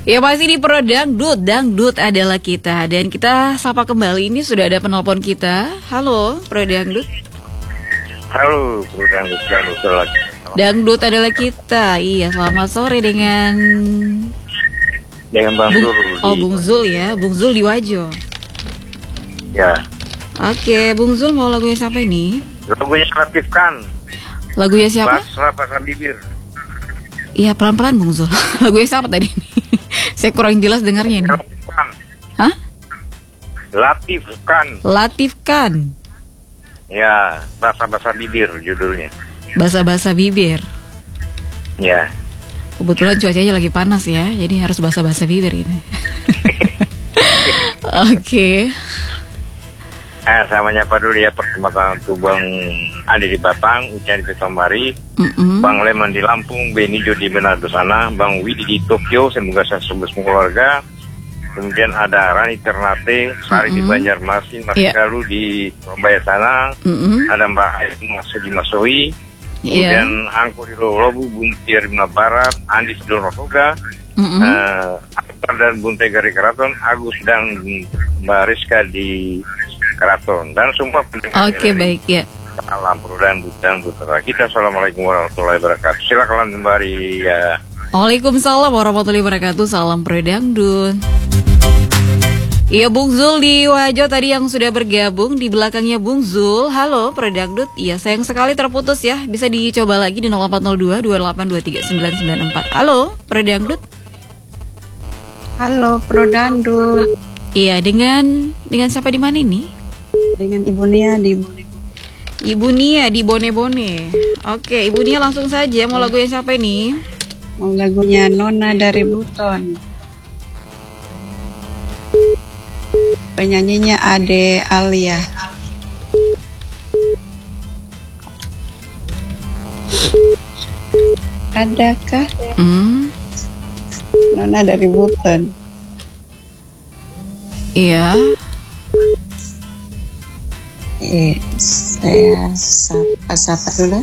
Ya masih di Pro Dangdut, Dangdut adalah kita. Dan kita sapa kembali, ini sudah ada penelpon kita. Halo Pro Dangdut. Halo Pro Dangdut, Dangdut lagi. Dangdut adalah kita. Iya, selamat sore dengan Bang Zul. Oh, Bung Zul ya, Bung Zul di Wajo. Ya. Oke, Bung Zul mau lagunya siapa ini? Lagunya Latifkan. Lagunya siapa? Basah bibir. Iya, pelan-pelan Bung Zul. Lagunya siapa tadi ini? Saya kurang jelas dengarnya ini. Latifkan. Hah? Latifkan. Latifkan. Ya, basah bibir judulnya. Basa-basa bibir. Ya. Kebetulan cuacanya lagi panas ya, jadi harus basa-basa bibir ini. Oke. Saya menyapa dulu ya, pertama tuh Bang Adi di Batang, Ucai di Petamari, Bang Leman di Lampung, Benijo di Manado sana, Bang Widi di Tokyo, semoga saya semua keluarga. Kemudian ada Rani Ternate, Sari di Banjarmasin, Mas Galuh di Surabaya sana, ada Mbak Ayu masih di Masowi, kemudian Angko di Lolobu, Bung Tiar di Barat, Andi di Dorotoga, Akbar dan Bung Tegari Keraton, Agus dan Mbak Rizka di Keraton, dan semua pendengar. Oke, baik ya. Salam Pro Dangdut dan Putra kita. Assalamualaikum warahmatullahi wabarakatuh. Silakan kembali ya. Waalaikumsalam warahmatullahi wabarakatuh. Salam Pro Dangdut. Iya, Bung Zul di Wajo tadi yang sudah bergabung. Di belakangnya Bung Zul. Halo Pro Dangdut. Iya, sayang sekali terputus ya. Bisa dicoba lagi di 0402 2823 994. Halo Pro Dangdut. Halo Pro Dangdut. Iya, dengan siapa di mana ini? Dengan Ibu Nia di Ibu Nia di Bone-Bone. Oke, Ibu Nia langsung saja. Mau lagu yang siapa ini? mau lagunya Nona dari Buton. Penyanyinya Ade Alia. Adakah Nona dari Buton? Iya. Saya sapa dulu.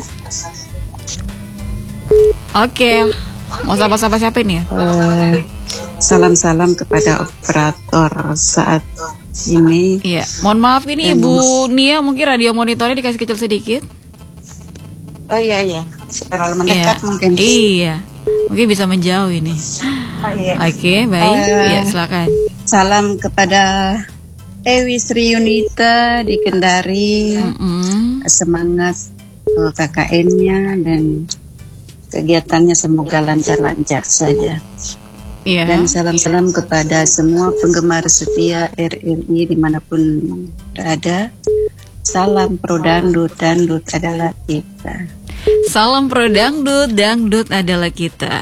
Oke. Mau sapa-sapa siapa ini ya? Salam-salam kepada operator saat ini. Iya. Mohon maaf ini Ibu Nia, mungkin radio monitornya dikasih kecil sedikit. Oh iya. Terlalu mendekat mungkin. Iya. Mungkin bisa menjauh ini. Oke, baik. Ya, silakan. Salam kepada Ewi Sri Yunita di Kendari. Semangat KKN-nya dan kegiatannya semoga lancar-lancar saja. Yeah. Dan salam-salam kepada semua penggemar setia RRI dimanapun berada. Salam Pro Dangdut, Dangdut adalah kita. Salam Pro Dangdut, Dangdut adalah kita.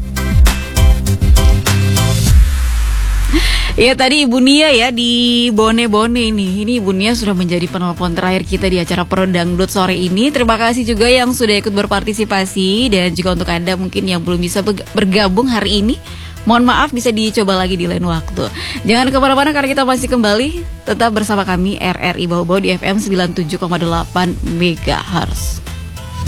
Ya, tadi Ibu Nia ya di Bone-Bone ini. Ini Ibu Nia sudah menjadi penelpon terakhir kita di acara Pro Dangdut sore ini. Terima kasih juga yang sudah ikut berpartisipasi. Dan juga untuk Anda mungkin yang belum bisa bergabung hari ini, mohon maaf, bisa dicoba lagi di lain waktu. Jangan kemana-mana karena kita masih kembali. Tetap bersama kami RRI Bau-Bau di FM 97,8 MHz.